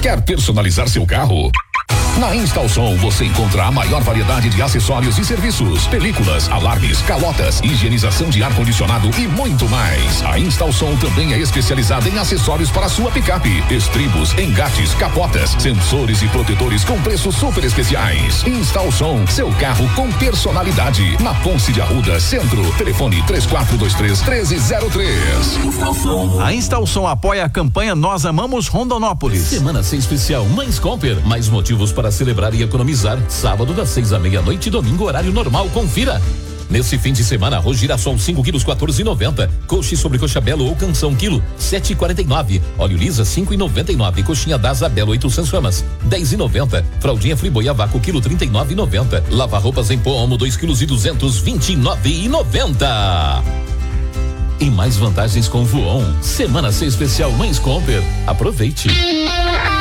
Quer personalizar seu carro? Na Instalsom você encontra a maior variedade de acessórios e serviços, películas, alarmes, calotas, higienização de ar-condicionado e muito mais. A Instalsom também é especializada em acessórios para sua picape, estribos, engates, capotas, sensores e protetores com preços super especiais. Instalsom, seu carro com personalidade. Na Ponce de Arruda, Centro. Telefone 3423-1303. A Instalsom apoia a campanha Nós Amamos Rondonópolis. Semana sem especial Mães Comper. Mais motivos para celebrar e economizar. Sábado das 6 à meia-noite, domingo horário normal. Confira. Nesse fim de semana, arroz girassol 5 quilos 14,90. Coxa sobre coxa belo ou canção quilo 7,49. Óleo lisa 5,99. Coxinha da Asa Belo 800 gramas 10,90. Fraldinha Friboi a vácuo quilo 39,90. Lava roupas em pó Omo 2 quilos e 229,90. E mais vantagens com Voon. Semana sem especial Mães Comper. Aproveite.